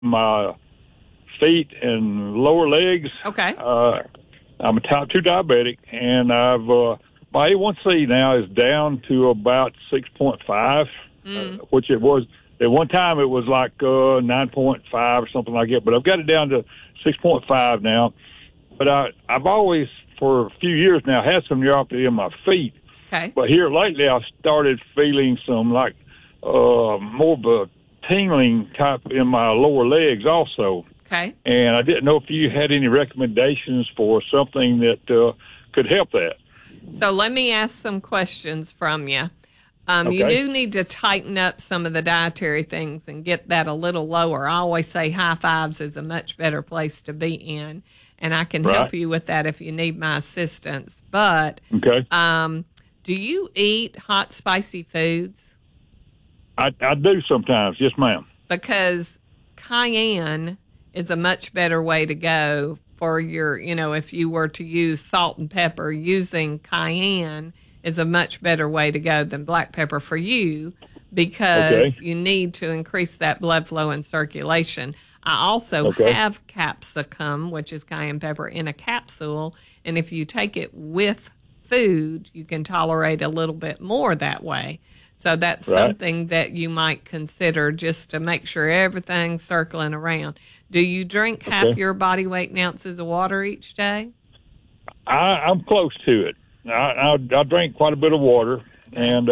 my feet and lower legs. Okay. I'm a type 2 diabetic, and my A1C now is down to about 6.5, which it was at one time. It was like 9.5 or something like that, but I've got it down to 6.5 now. But I've always, for a few years now, had some neuropathy in my feet. Okay. But here lately, I've started feeling some like more of a tingling type in my lower legs also. Okay. And I didn't know if you had any recommendations for something that could help that. So let me ask some questions from you. Okay. You do need to tighten up some of the dietary things and get that a little lower. I always say high fives is a much better place to be in, and I can help you with that if you need my assistance. But okay. Do you eat hot, spicy foods? I do sometimes, yes, ma'am. Because cayenne is a much better way to go for your, if you were to use salt and pepper, using cayenne is a much better way to go than black pepper for you, because you need to increase that blood flow and circulation. I also have capsicum, which is cayenne pepper, in a capsule, and if you take it with food, you can tolerate a little bit more that way. So that's something that you might consider, just to make sure everything's circling around. Do you drink half your body weight in ounces of water each day? I'm close to it. I drink quite a bit of water, and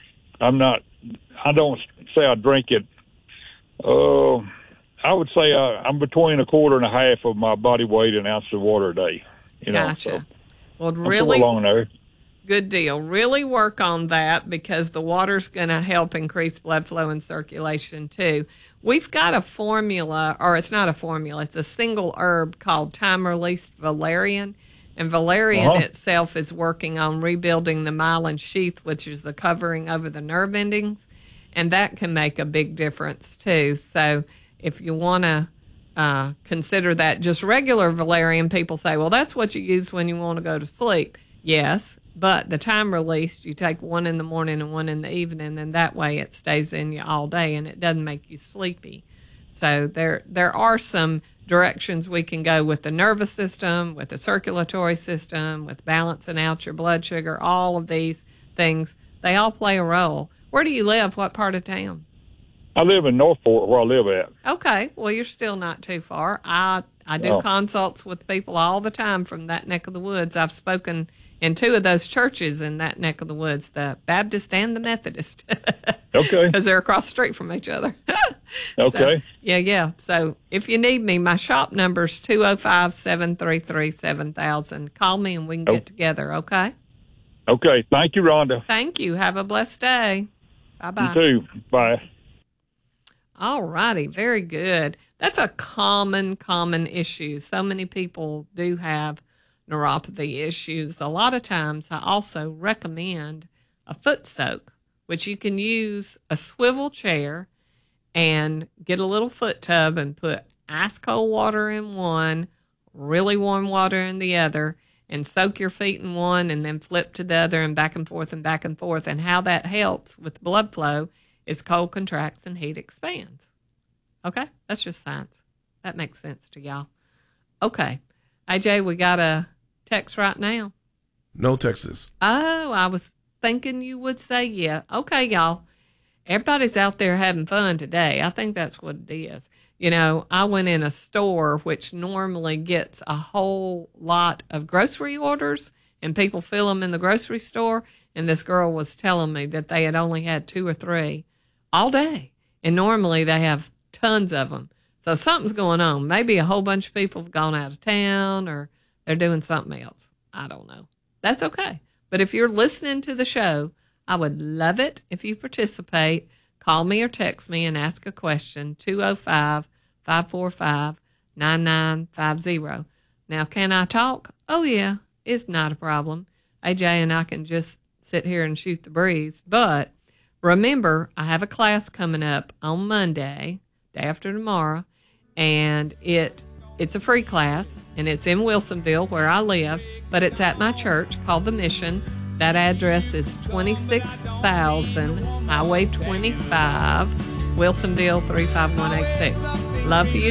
I don't say I drink it. I would say I'm between a quarter and a half of my body weight in ounces of water a day. Gotcha. So well, really, I'm along there. Good deal. Really work on that, because the water's going to help increase blood flow and circulation too. We've got a formula, or it's not a formula, it's a single herb called time-released valerian. And valerian itself is working on rebuilding the myelin sheath, which is the covering over the nerve endings. And that can make a big difference too. So if you want to consider that, just regular valerian, people say, well, that's what you use when you want to go to sleep. Yes, but the time released, you take one in the morning and one in the evening, and that way it stays in you all day and it doesn't make you sleepy. So there are some directions we can go with the nervous system, with the circulatory system, with balancing out your blood sugar. All of these things, they all play a role. Where do you live? What part of town? I live in Northport, where I live at. Okay. Well, you're still not too far. I do consults with people all the time from that neck of the woods. I've spoken in two of those churches in that neck of the woods, the Baptist and the Methodist. Okay. Because they're across the street from each other. Okay. So, yeah. So if you need me, my shop number's 205-733-7000. Call me and we can get together, okay? Okay. Thank you, Rhonda. Thank you. Have a blessed day. Bye-bye. You too. Bye. All righty. Very good. That's a common issue. So many people do have neuropathy issues. A lot of times I also recommend a foot soak, which you can use a swivel chair and get a little foot tub and put ice cold water in one, really warm water in the other, and soak your feet in one and then flip to the other and back and forth and back and forth. And how that helps with blood flow is cold contracts and heat expands. Okay? That's just science. That makes sense to y'all. Okay. AJ, we got a text right now. No texts. Oh, I was thinking you would say yeah. Okay, y'all. Everybody's out there having fun today. I think that's what it is. I went in a store which normally gets a whole lot of grocery orders, and people fill them in the grocery store, and this girl was telling me that they had only had 2 or 3 all day, and normally they have tons of them. So something's going on. Maybe a whole bunch of people have gone out of town, or they're doing something else. I don't know. That's okay. But if you're listening to the show, I would love it if you participate. Call me or text me and ask a question, 205-545-9950. Now, can I talk? Oh, yeah, it's not a problem. AJ and I can just sit here and shoot the breeze. But remember, I have a class coming up on Monday, day after tomorrow, and it's a free class, and it's in Wilsonville, where I live, but it's at my church called The Mission. That address is 26,000 Highway 25, Wilsonville 35186. Love you